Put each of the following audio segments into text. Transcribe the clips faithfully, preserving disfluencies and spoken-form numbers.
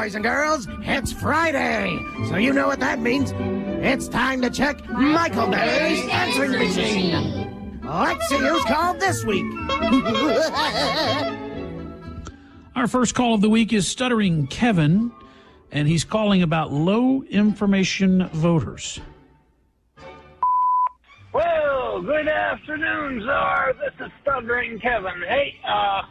boys and girls, it's Friday. So you know what that means. It's time to check Michael Berry's answering machine. Let's see who's called this week. Our first call of the week is Stuttering Kevin, and he's calling about low information voters. Well, good afternoon, Czar. This is Stuttering Kevin. Hey, uh,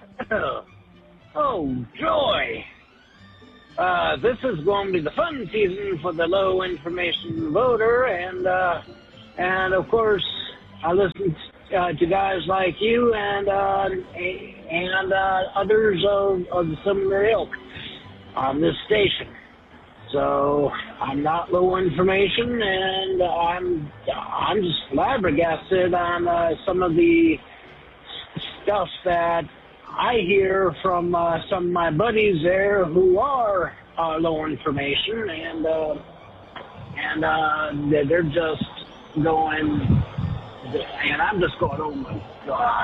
oh, joy. Uh, this is going to be the fun season for the low information voter, and, uh, and of course, I listen uh, to guys like you and, uh, and, uh, others of, of the similar ilk on this station. So I'm not low information, and I'm I'm just flabbergasted on uh, some of the stuff that I hear from uh, some of my buddies there who are uh, low information, and uh, and uh, they're just going, and I'm just going, oh my God,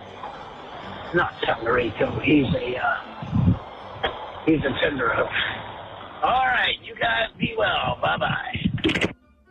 not Tellerico, he's a uh, he's a tenderhoof. All right, you guys be well. Bye-bye.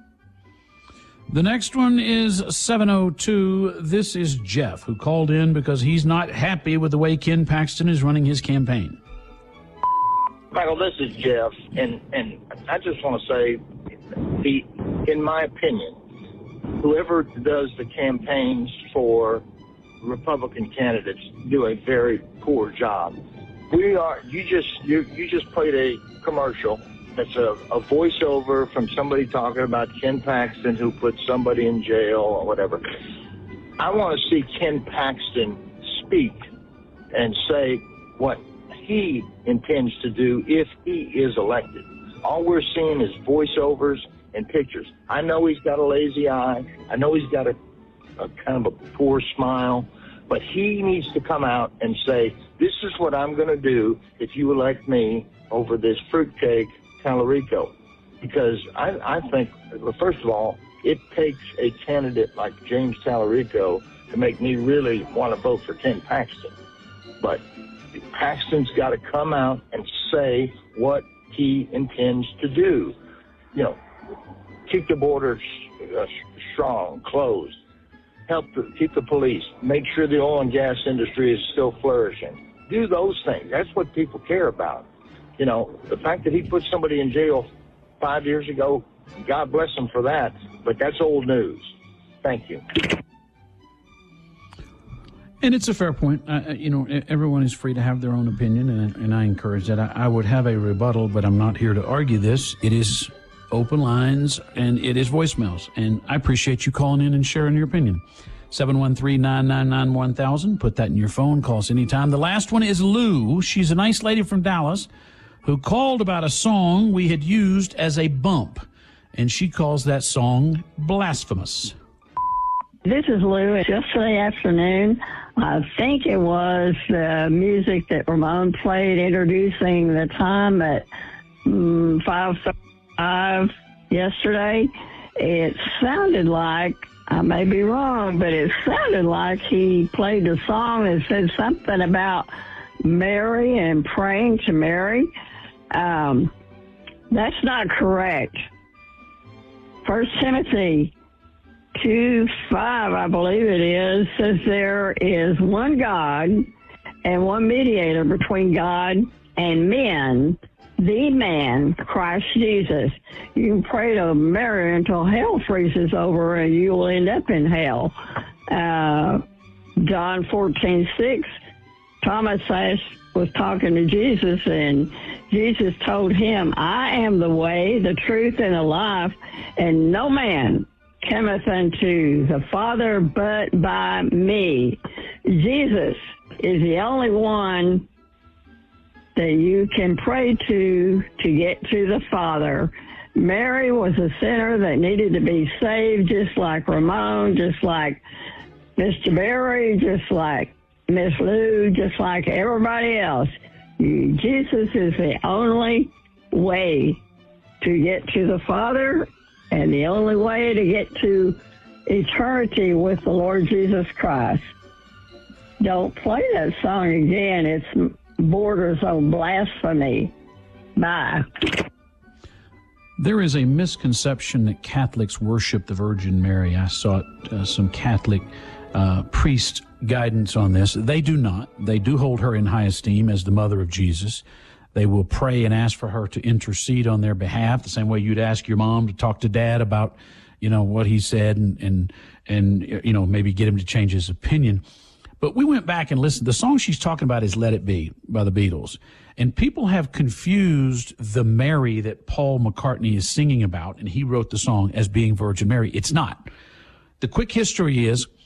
The next one is seven oh two. This is Jeff, who called in because he's not happy with the way Ken Paxton is running his campaign. Michael, this is Jeff, and, and I just want to say, the, in my opinion, whoever does the campaigns for Republican candidates do a very poor job. We are, you just, you, you just played a commercial that's a, a voiceover from somebody talking about Ken Paxton who put somebody in jail or whatever. I want to see Ken Paxton speak and say what he intends to do if he is elected. All we're seeing is voiceovers and pictures. I know he's got a lazy eye. I know he's got a, a kind of a poor smile, but he needs to come out and say, this is what I'm going to do if you elect me over this fruitcake Tallarico. Because I, I think, well, first of all, it takes a candidate like James Tallarico to make me really want to vote for Ken Paxton. But Paxton's got to come out and say what he intends to do. You know, keep the border uh, strong, closed. Help to keep the police, make sure the oil and gas industry is still flourishing. Do those things. That's what people care about. You know, the fact that he put somebody in jail five years ago, God bless him for that, but that's old news. Thank you. And it's a fair point. Uh, you know, everyone is free to have their own opinion, and, and I encourage that. I, I would have a rebuttal, but I'm not here to argue this. It is open lines, and it is voicemails. And I appreciate you calling in and sharing your opinion. seven one three, nine nine nine, one thousand. Put that in your phone. Call us anytime. The last one is Lou. She's a nice lady from Dallas who called about a song we had used as a bump. And she calls that song Blasphemous. This is Lou. Yesterday afternoon, I think it was the music that Ramon played introducing the time at um, five thirty-five yesterday. It sounded like, I may be wrong, but it sounded like he played a song that said something about Mary and praying to Mary. Um, that's not correct. First Timothy two five, I believe it is, says there is one God and one mediator between God and men, the man, Christ Jesus. You can pray to Mary until hell freezes over and you will end up in hell. Uh, John fourteen six, Thomas asked, was talking to Jesus, and Jesus told him, I am the way, the truth, and the life, and no man cometh unto the Father but by me. Jesus is the only one that you can pray to to get to the Father. Mary was a sinner that needed to be saved, just like Ramon, just like Mister Berry, just like Miss Lou, just like everybody else. Jesus is the only way to get to the Father and the only way to get to eternity with the Lord Jesus Christ. Don't play that song again. It's borders on blasphemy. Bye. There is a misconception that Catholics worship the Virgin Mary. I sought uh, some Catholic uh, priest guidance on this. They do not. They do hold her in high esteem as the mother of Jesus. They will pray and ask for her to intercede on their behalf, the same way you'd ask your mom to talk to dad about, you know, what he said and, and, and you know, maybe get him to change his opinion. But we went back and listened. The song she's talking about is Let It Be by the Beatles. And people have confused the Mary that Paul McCartney is singing about, and he wrote the song, as being Virgin Mary. It's not. The quick history is